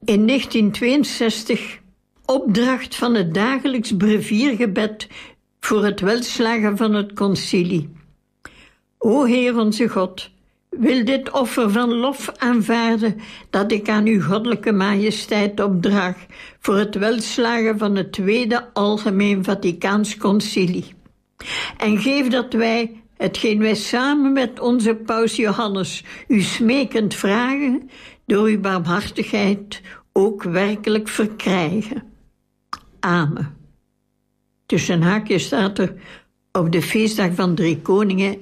In 1962 opdracht van het dagelijks breviergebed voor het welslagen van het concilie. O Heer onze God, wil dit offer van lof aanvaarden dat ik aan uw goddelijke majesteit opdraag voor het welslagen van het Tweede Algemeen Vaticaans Concilie. En geef dat wij, hetgeen wij samen met onze paus Johannes u smekend vragen, door uw barmhartigheid ook werkelijk verkrijgen. Amen. Tussen haakjes staat er op de feestdag van Drie Koningen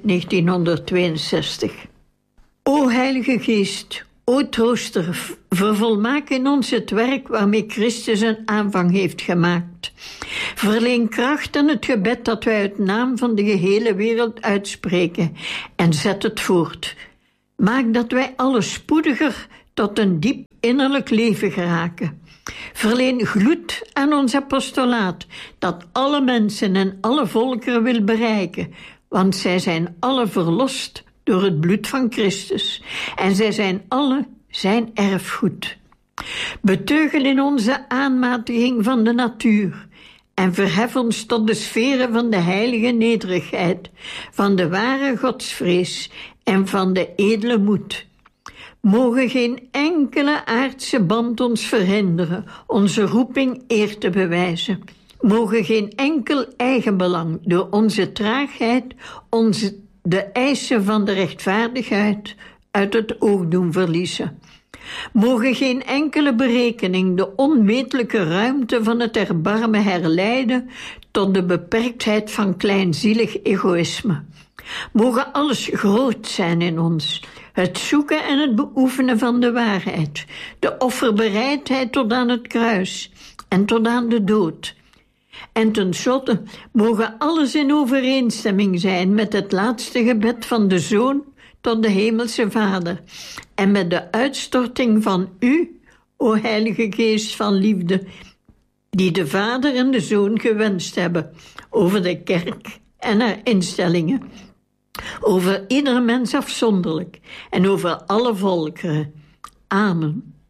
1962. O Heilige Geest, o Trooster, vervolmaak in ons het werk waarmee Christus een aanvang heeft gemaakt. Verleen kracht aan het gebed dat wij uit naam van de gehele wereld uitspreken en zet het voort. Maak dat wij alle spoediger tot een diep innerlijk leven geraken. Verleen gloed aan ons apostolaat, dat alle mensen en alle volkeren wil bereiken, want zij zijn alle verlost door het bloed van Christus, en zij zijn alle zijn erfgoed. Beteugel in onze aanmatiging van de natuur, en verhef ons tot de sferen van de heilige nederigheid, van de ware godsvrees en van de edele moed. Mogen geen enkele aardse band ons verhinderen onze roeping eer te bewijzen. Mogen geen enkel eigenbelang door onze traagheid de eisen van de rechtvaardigheid uit het oog doen verliezen. Mogen geen enkele berekening de onmetelijke ruimte van het erbarmen herleiden tot de beperktheid van kleinzielig egoïsme. Mogen alles groot zijn in ons, het zoeken en het beoefenen van de waarheid, de offerbereidheid tot aan het kruis en tot aan de dood. En tenslotte mogen alles in overeenstemming zijn met het laatste gebed van de Zoon tot de Hemelse Vader en met de uitstorting van u, o Heilige Geest van liefde, die de Vader en de Zoon gewenst hebben over de kerk en haar instellingen, over ieder mens afzonderlijk en over alle volkeren. Amen.